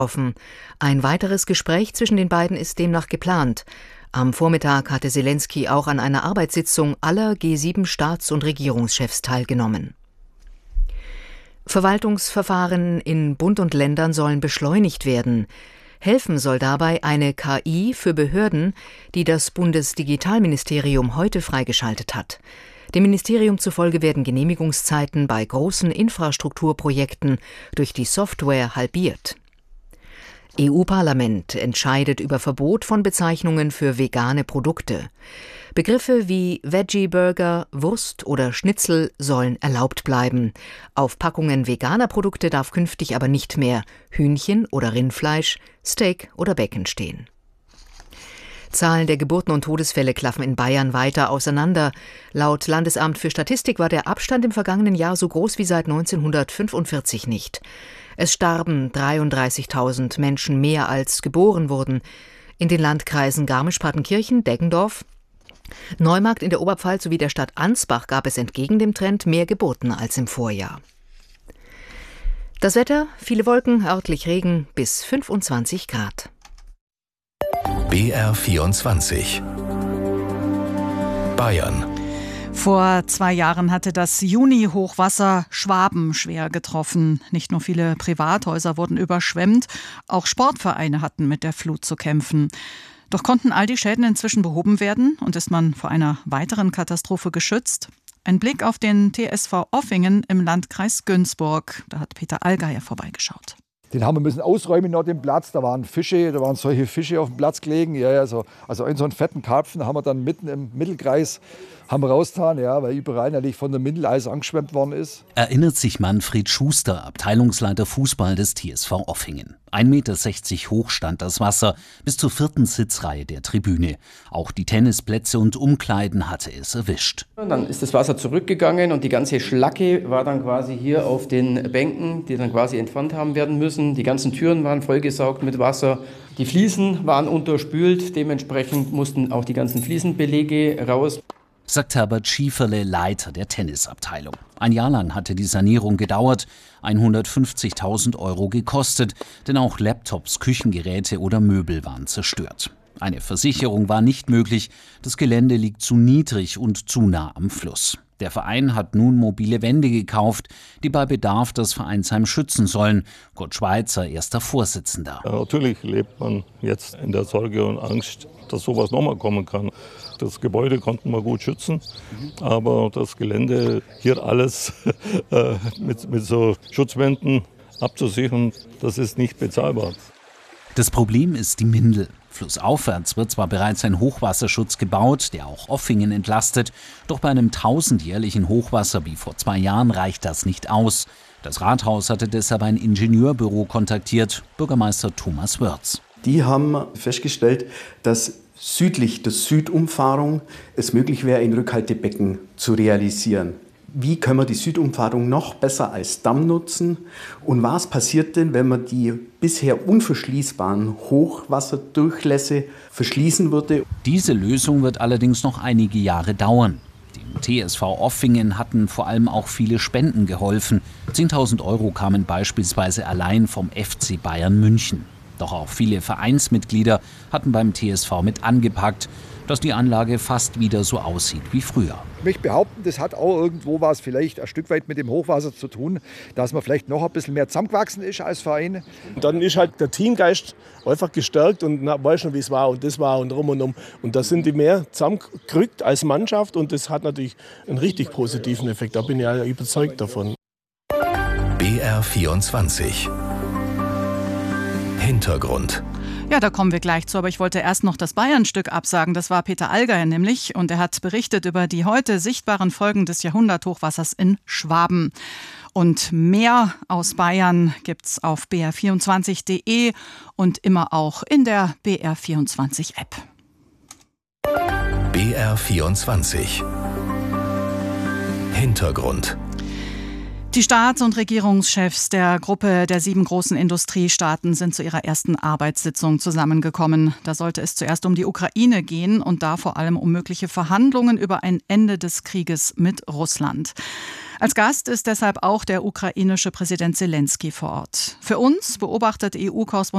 offen. Ein weiteres Gespräch zwischen den beiden ist demnach geplant. Am Vormittag hatte Selenskyj auch an einer Arbeitssitzung aller G7-Staats- und Regierungschefs teilgenommen. Verwaltungsverfahren in Bund und Ländern sollen beschleunigt werden. Helfen soll dabei eine KI für Behörden, die das Bundesdigitalministerium heute freigeschaltet hat. Dem Ministerium zufolge werden Genehmigungszeiten bei großen Infrastrukturprojekten durch die Software halbiert. EU-Parlament entscheidet über Verbot von Bezeichnungen für vegane Produkte. Begriffe wie Veggie-Burger, Wurst oder Schnitzel sollen erlaubt bleiben. Auf Packungen veganer Produkte darf künftig aber nicht mehr Hühnchen oder Rindfleisch, Steak oder Bacon stehen. Zahlen der Geburten und Todesfälle klaffen in Bayern weiter auseinander. Laut Landesamt für Statistik war der Abstand im vergangenen Jahr so groß wie seit 1945 nicht. Es starben 33.000 Menschen mehr als geboren wurden. In den Landkreisen Garmisch-Partenkirchen, Deggendorf, Neumarkt in der Oberpfalz sowie der Stadt Ansbach gab es entgegen dem Trend mehr Geburten als im Vorjahr. Das Wetter, viele Wolken, örtlich Regen bis 25 Grad. BR24 Bayern. Vor 2 Jahren hatte das Juni-Hochwasser Schwaben schwer getroffen. Nicht nur viele Privathäuser wurden überschwemmt, auch Sportvereine hatten mit der Flut zu kämpfen. Doch konnten all die Schäden inzwischen behoben werden und ist man vor einer weiteren Katastrophe geschützt? Ein Blick auf den TSV Offingen im Landkreis Günzburg. Da hat Peter Allgeier vorbeigeschaut. Den haben wir müssen ausräumen nach dem Platz. Da waren solche Fische auf dem Platz gelegen. Also in so einen fetten Karpfen haben wir dann mitten im Mittelkreis rausgetan, weil überall natürlich von der Mindeleis angeschwemmt worden ist. Erinnert sich Manfred Schuster, Abteilungsleiter Fußball des TSV Offingen. 1,60 Meter hoch stand das Wasser bis zur 4. Sitzreihe der Tribüne. Auch die Tennisplätze und Umkleiden hatte es erwischt. Dann ist das Wasser zurückgegangen und die ganze Schlacke war dann quasi hier auf den Bänken, die dann quasi entfernt haben werden müssen. Die ganzen Türen waren vollgesaugt mit Wasser. Die Fliesen waren unterspült, dementsprechend mussten auch die ganzen Fliesenbelege raus. Sagt Herbert Schieferle, Leiter der Tennisabteilung. 1 Jahr lang hatte die Sanierung gedauert, 150.000 € gekostet, denn auch Laptops, Küchengeräte oder Möbel waren zerstört. Eine Versicherung war nicht möglich, das Gelände liegt zu niedrig und zu nah am Fluss. Der Verein hat nun mobile Wände gekauft, die bei Bedarf das Vereinsheim schützen sollen. Kurt Schweizer, erster Vorsitzender. Ja, natürlich lebt man jetzt in der Sorge und Angst, dass sowas nochmal kommen kann. Das Gebäude konnten wir gut schützen, aber das Gelände, hier alles mit so Schutzwänden abzusichern, das ist nicht bezahlbar. Das Problem ist die Mindel. Flussaufwärts wird zwar bereits ein Hochwasserschutz gebaut, der auch Offingen entlastet, doch bei einem 1000-jährlichen Hochwasser wie vor 2 Jahren reicht das nicht aus. Das Rathaus hatte deshalb ein Ingenieurbüro kontaktiert, Bürgermeister Thomas Wörz. Die haben festgestellt, dass südlich der Südumfahrung es möglich wäre, ein Rückhaltebecken zu realisieren. Wie können wir die Südumfahrung noch besser als Damm nutzen? Und was passiert denn, wenn man die bisher unverschließbaren Hochwasserdurchlässe verschließen würde? Diese Lösung wird allerdings noch einige Jahre dauern. Dem TSV Offingen hatten vor allem auch viele Spenden geholfen. 10.000 € kamen beispielsweise allein vom FC Bayern München. Doch auch viele Vereinsmitglieder hatten beim TSV mit angepackt, dass die Anlage fast wieder so aussieht wie früher. Ich möchte behaupten, das hat auch irgendwo was vielleicht ein Stück weit mit dem Hochwasser zu tun, dass man vielleicht noch ein bisschen mehr zusammengewachsen ist als Verein. Dann ist halt der Teamgeist einfach gestärkt und weiß schon, wie es war und das war und drum und um. Und da sind die mehr zusammengerückt als Mannschaft und das hat natürlich einen richtig positiven Effekt. Da bin ich ja überzeugt davon. BR24 Hintergrund. Ja, da kommen wir gleich zu, aber ich wollte erst noch das Bayern-Stück absagen. Das war Peter Allgeier nämlich und er hat berichtet über die heute sichtbaren Folgen des Jahrhunderthochwassers in Schwaben. Und mehr aus Bayern gibt's auf br24.de und immer auch in der BR24-App. BR24 Hintergrund. Die Staats- und Regierungschefs der Gruppe der 7 großen Industriestaaten sind zu ihrer ersten Arbeitssitzung zusammengekommen. Da sollte es zuerst um die Ukraine gehen und da vor allem um mögliche Verhandlungen über ein Ende des Krieges mit Russland. Als Gast ist deshalb auch der ukrainische Präsident Selenskyj vor Ort. Für uns beobachtet EU-Korrespondent